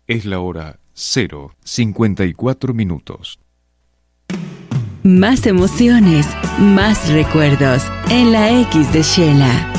Es la hora 0:54. Más emociones, más recuerdos en la X de Shela.